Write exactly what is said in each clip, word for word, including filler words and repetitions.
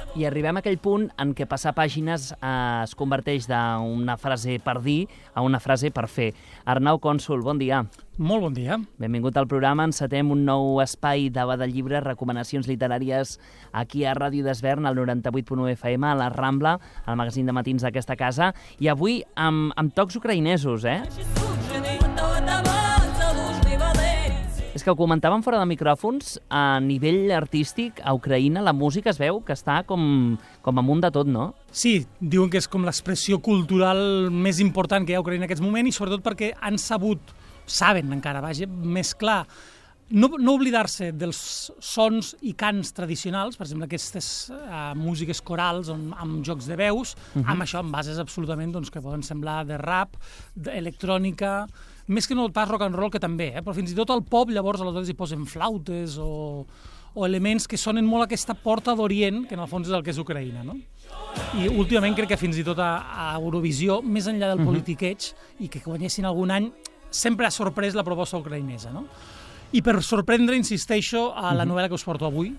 i arribem a aquell punt en què passar pàgines eh, es converteix d'una frase per dir a una frase per fer. Arnau Cònsol, bon dia. Molt bon dia. Benvingut al programa. Encetem un nou espai d'Ava de Llibre, recomanacions literàries aquí a Ràdio d'Esvern, al noranta-vuit punt u F M, a la Rambla, al magazín de matins d'aquesta casa. I avui amb, amb tocs ucraïnesos, eh? És que ho comentàvem fora de micròfons, a nivell artístic, a Ucraïna, la música es veu que està com, com amunt de tot, no? Sí, diuen que és com l'expressió cultural més important que hi ha a Ucraïna en aquest moment i sobretot perquè han sabut, saben encara, vaja, més clar, no, no oblidar-se dels sons i cants tradicionals, per exemple, aquestes uh, músiques corals on, amb jocs de veus, uh-huh. amb això, amb bases absolutament doncs, que poden semblar de rap, d'electrònica, més que no pas rock and roll, que també, eh? Però fins i tot al pop llavors aleshores hi posen flautes o, o elements que sonen molt a aquesta porta d'Orient, que en el fons és el que és Ucraïna, no? I últimament crec que fins i tot a, a Eurovisió, més enllà del uh-huh. politiqueig, i que guanyessin algun any, sempre ha sorprès la proposta ucraïnesa, no? I per sorprendre, insisteixo, a la novel·la que us porto avui,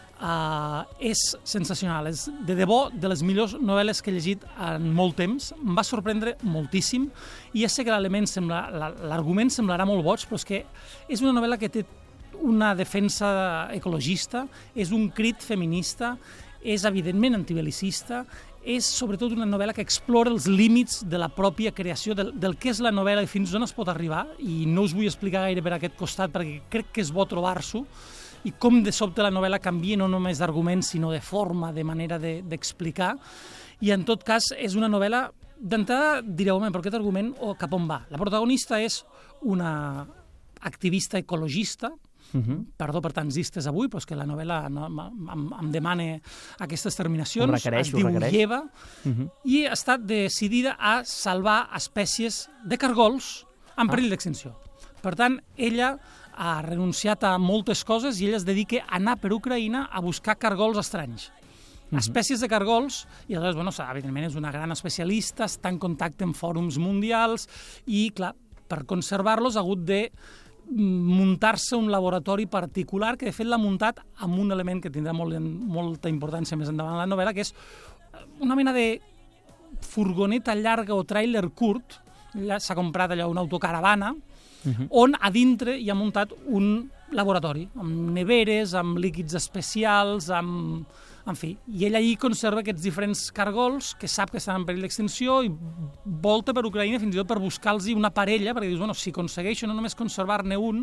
uh, és sensacional, és de debò de les millors novel·les que he llegit en molt temps, em va sorprendre moltíssim, i ja sé que l'element sembla, l'argument semblarà molt boig, però és que és una novel·la que té una defensa ecologista, és un crit feminista, és evidentment antibelicista, és sobretot una novel·la que explora els límits de la pròpia creació, del, del que és la novel·la i fins on es pot arribar, i no us vull explicar gaire per aquest costat perquè crec que és bo trobar-s'ho, i com de sobte la novel·la canvia no només d'argument, sinó de forma, de manera de, d'explicar, i en tot cas és una novel·la, d'entrada direu, home, però aquest argument o cap on va? La protagonista és una activista ecologista, Uh-huh. Perdó per tants istes avui, però és que la novel·la no, em, em demana aquestes terminacions. Requereix, es diu Lleva, uh-huh. i està decidida a salvar espècies de cargols en perill ah. d'extinció. Per tant, ella ha renunciat a moltes coses i ella es dedica a anar per Ucraïna a buscar cargols estranys. Uh-huh. Espècies de cargols, i aleshores, bueno, evidentment és una gran especialista, està en contacte amb fòrums mundials i, clar, per conservar-los ha hagut de muntar-se un laboratori particular que de fet l'ha muntat amb un element que tindrà molt, molta importància més endavant en la novel·la, que és una mena de furgoneta llarga o tràiler curt, s'ha comprat allò una autocaravana, uh-huh. on a dintre hi ha muntat un laboratori, amb neveres, amb líquids especials, amb... En fi, i ell allí conserva aquests diferents cargols que sap que estan en perill d'extinció i volta per Ucraïna fins i tot per buscar-los una parella, perquè dius, bueno, si aconsegueixo no només conservar-ne un,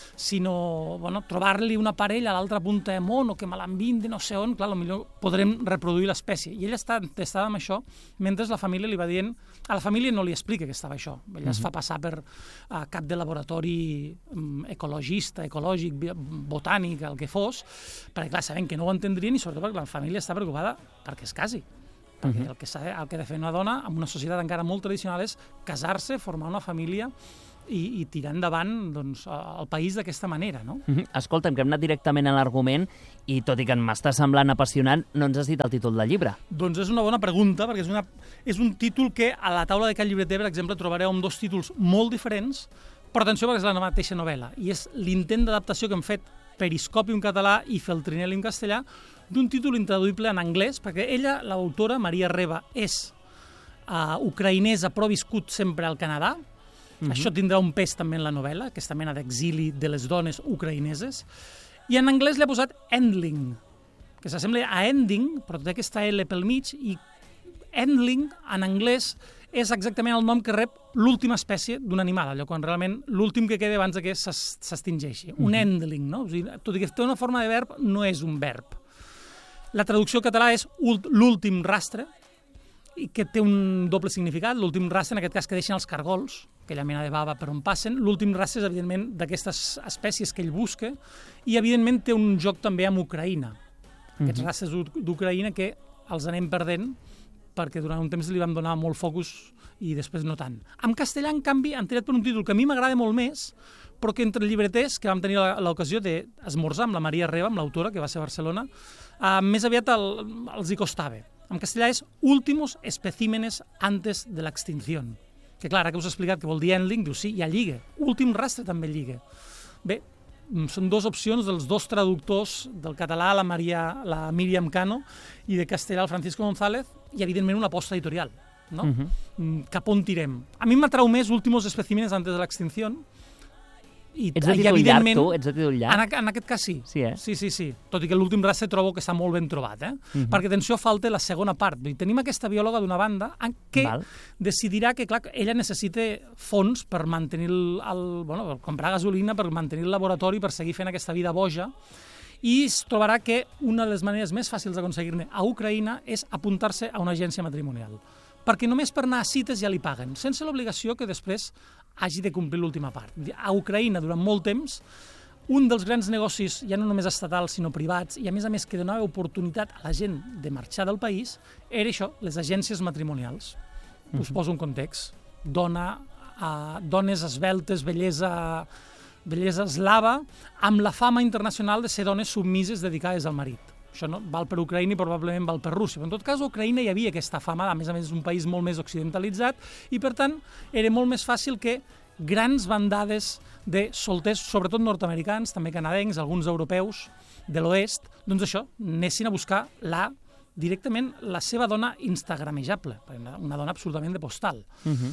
sinó bueno, trobar-li una parella a l'altra punta de món o que me l'envin no sé on, clar, potser podrem reproduir l'espècie. I ell està, estava amb això, mentre la família li va dient... A la família no li explica que estava això. Ella uh-huh. es fa passar per uh, cap de laboratori um, ecologista, ecològic, botànic, el que fos, perquè, clar, sabem que no ho entendrien i sobretot perquè la família està preocupada perquè es casi. Perquè uh-huh. el, que s'ha de, el que ha de fer una dona en una societat encara molt tradicional és casar-se, formar una família i, i tirar endavant doncs, el país d'aquesta manera, no? Uh-huh. Escolta'm, que hem anat directament a l'argument i tot i que m'està semblant apassionant, no ens has dit el títol del llibre. Doncs és una bona pregunta, perquè és, una, és un títol que a la taula de Cal Llibreter, per exemple, trobareu amb dos títols molt diferents, però atenció perquè és la mateixa novel·la, i és l'intent d'adaptació que hem fet Periscopi en català i Feltrinelli en castellà, d'un títol intraduïble en anglès, perquè ella, l'autora, Maria Reba, és uh, ucraïnesa però viscut sempre al Canadà. Uh-huh. Això tindrà un pes també en la novel·la, aquesta mena d'exili de les dones ucraïneses. I en anglès l'he posat Endling, que s'assembla a ending, però té aquesta L pel mig, i Endling, en anglès, és exactament el nom que rep l'última espècie d'un animal, allò quan realment l'últim que queda abans que s'extingeixi. Uh-huh. Un endling, no? O sigui, tot i que té una forma de verb, no és un verb. La traducció català és l'últim rastre, i que té un doble significat. L'últim rastre, en aquest cas, que deixen els cargols, aquella mena de bava per on passen. L'últim rastre és, evidentment, d'aquestes espècies que ell busca, i, evidentment, té un joc també amb Ucraïna. Aquests uh-huh. rastres d'Ucraïna que els anem perdent, perquè durant un temps li vam donar molt focus i després no tant. En castellà, en canvi, han tirat per un títol que a mi m'agrada molt més, però que entre llibreters, que vam tenir l'ocasió d'esmorzar amb la Maria Reba, amb l'autora, que va ser a Barcelona, eh, més aviat el, els hi costava. En castellà és Últimos especímenes antes de la extinción. Que clar, ara que us he explicat que vol dir endling, diu sí, ja lliga. Últim rastre també lliga. Bé, són dues opcions dels dos traductors del català, la, Maria, la Míriam Cano, i de castellà, el Francisco González, i evidentment una aposta editorial. No? Uh-huh. Cap on tirem? A mi m'atrau més Últimos especímenes antes de l'extinción. I, ets de títol llarg, tu? Ets de títol llarg? En, en aquest cas sí. Sí, eh? sí, sí, sí. Tot i que l'últim rastre trobo que està molt ben trobat, eh? Uh-huh. Perquè, atenció, falta la segona part. Tenim aquesta biòloga d'una banda que Val. decidirà que, clar, ella necessita fons per mantenir el, el, bueno, per comprar gasolina, per mantenir el laboratori, per seguir fent aquesta vida boja, i es trobarà que una de les maneres més fàcils d'aconseguir-ne a Ucraïna és apuntar-se a una agència matrimonial. Perquè només per anar a cites ja li paguen, sense l'obligació que després hagi de complir l'última part. A Ucraïna, durant molt temps, un dels grans negocis, ja no només estatals, sinó privats, i a més a més que donava oportunitat a la gent de marxar del país, era això, les agències matrimonials. Uh-huh. Us poso un context. Dona, uh, dones esveltes, bellesa, bellesa eslava, amb la fama internacional de ser dones submises dedicades al marit. Això no val per Ucraïna i probablement val per Rússia. Però en tot cas, a Ucraïna hi havia aquesta fama, a més a més és un país molt més occidentalitzat, i per tant era molt més fàcil que grans bandades de solters, sobretot nord-americans, també canadencs, alguns europeus de l'oest, doncs això, anessin a buscar la, directament la seva dona instagramejable, una dona absolutament de postal. Uh-huh.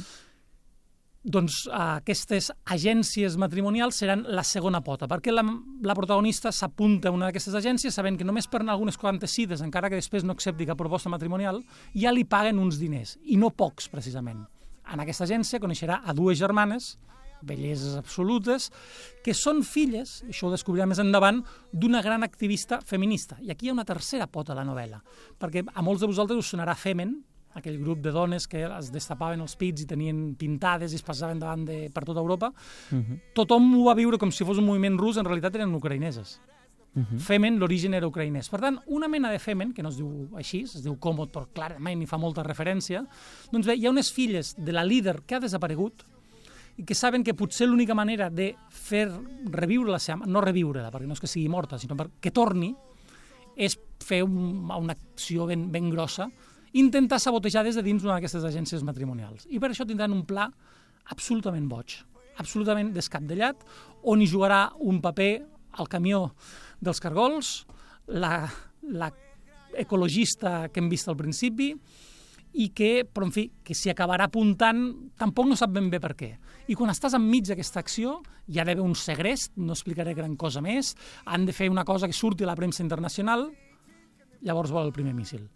Doncs aquestes agències matrimonials seran la segona pota, perquè la, la protagonista s'apunta a una d'aquestes agències sabent que només per anar algunes quantes cites, encara que després no accepti cap proposta matrimonial, ja li paguen uns diners, i no pocs, precisament. En aquesta agència coneixerà a dues germanes, belleses absolutes, que són filles, això ho descobrirà més endavant, d'una gran activista feminista. I aquí hi ha una tercera pota a la novel·la, perquè a molts de vosaltres us sonarà Femen, aquell grup de dones que es destapaven els pits i tenien pintades i es passaven davant de, per tota Europa. Uh-huh. Tothom ho va viure com si fos un moviment rus, en realitat eren ucraïneses. Uh-huh. Femen, l'origen era ucraïnès. Per tant, una mena de Femen, que no es diu així, es diu Comod, però clarament hi fa molta referència, doncs bé, hi ha unes filles de la líder que ha desaparegut i que saben que potser l'única manera de fer reviure la seva... no reviure-la, perquè no és que sigui morta, sinó perquè torni, és fer un, una acció ben, ben grossa, intentar sabotejar des de dins una d'aquestes agències matrimonials. I per això tindran un pla absolutament boig, absolutament descabdellat, on hi jugarà un paper al camió dels cargols, la, la ecologista que hem vist al principi, i que, però en fi, que s'hi acabarà apuntant, tampoc no sap ben bé per què. I quan estàs enmig d'aquesta acció, hi ha d'haver un segrest, no explicaré gran cosa més, han de fer una cosa que surti a la premsa internacional, llavors vol el primer míssil.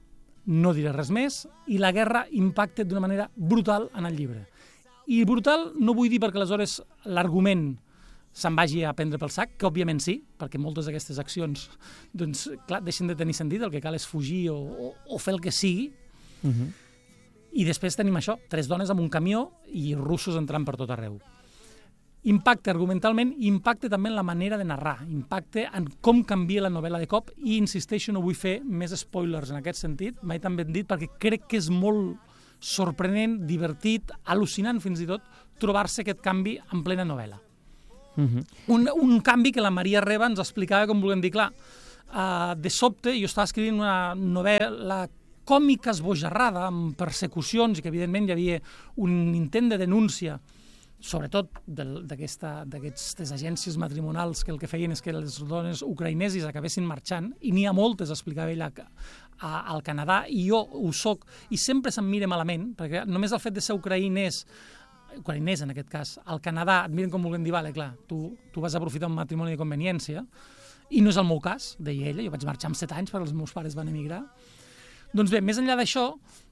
No diré res més, i la guerra impacta d'una manera brutal en el llibre. I brutal no vull dir perquè aleshores l'argument se'n vagi a prendre pel sac, que òbviament sí, perquè moltes d'aquestes accions doncs, clar, deixen de tenir sentit, el que cal és fugir o, o, o fer el que sigui. Uh-huh. I després tenim això, tres dones amb un camió i russos entrant per tot arreu. Impacte argumentalment i impacte també en la manera de narrar, impacte en com canvia la novel·la de cop, i insisteixo, no vull fer més spoilers en aquest sentit, mai tan ben dit, perquè crec que és molt sorprenent, divertit, al·lucinant fins i tot, trobar-se aquest canvi en plena novel·la. Uh-huh. un, un canvi que la Maria Reba ens explicava, com volem dir, clar, uh, de sobte jo estava escrivint una novel·la còmica esbojarrada, amb persecucions, i que evidentment hi havia un intent de denúncia, sobretot d'aquestes agències matrimonials que el que feien és que les dones ucraïneses acabessin marxant, i n'hi ha moltes, explicava ella, a, al Canadà, i jo ho soc, i sempre se'm mira malament, perquè només el fet de ser ucraïnès, ucraïnès en aquest cas, al Canadà, et miren com vulguem dir, vale, clar, tu, tu vas aprofitar un matrimoni de conveniència, i no és el meu cas, deia ella, jo vaig marxar amb set anys perquè els meus pares van emigrar. Doncs bé, més enllà d'això,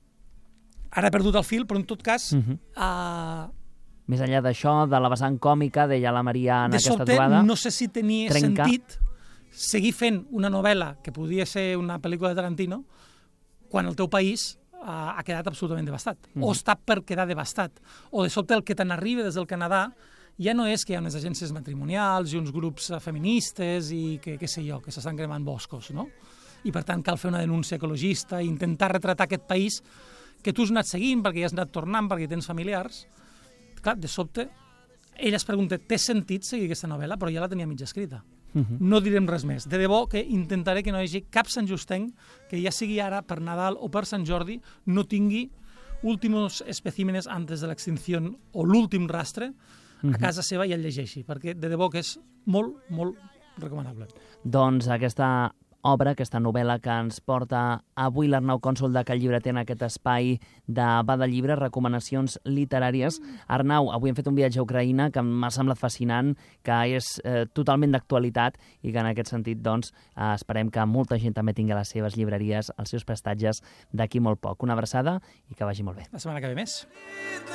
ara he perdut el fil, però en tot cas... Uh-huh. uh, Més enllà d'això, de la vessant còmica, deia la Maria en de aquesta sobte, trobada... no sé si tenia trenca. sentit seguir fent una novel·la que podia ser una pel·lícula de Tarantino quan el teu país uh, ha quedat absolutament devastat, mm. o està per quedar devastat, o de sobte el que te n'arriba des del Canadà ja no és que hi ha unes agències matrimonials i uns grups feministes i que, què sé jo, que s'estan cremant boscos, no? I per tant cal fer una denúncia ecologista i intentar retratar aquest país que tu has anat seguint perquè ja has anat tornant, perquè tens familiars. Clar, de sobte, ella es pregunta, té sentit seguir aquesta novel·la? Però ja la tenia mitja escrita. Uh-huh. No direm res més. De debò que intentaré que no hi hagi cap Sant Justenc que ja sigui ara per Nadal o per Sant Jordi no tingui últimos especímenes antes de l'extinció o l'últim rastre a casa seva i el llegeixi, perquè de debò que és molt, molt recomanable. Doncs aquesta obra, aquesta novel·la que ens porta avui l'Arnau Cònsol de Cal Llibreter en aquest espai de Va de Llibre, recomanacions literàries. Arnau, avui hem fet un viatge a Ucraïna que m'ha semblat fascinant, que és eh, totalment d'actualitat i que en aquest sentit doncs, eh, esperem que molta gent també tingui les seves llibreries, els seus prestatges d'aquí molt poc. Una abraçada i que vagi molt bé. La setmana que ve més.